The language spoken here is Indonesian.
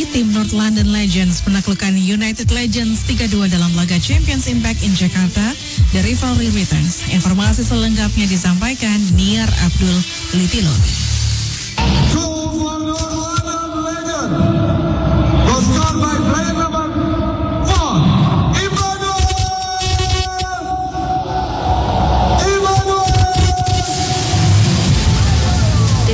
pagi, tim North London Legends menaklukkan United Legends 3-2 dalam laga Champions Impact in Jakarta. The rivalry returns. Informasi selengkapnya disampaikan Niar Abdul Litilo.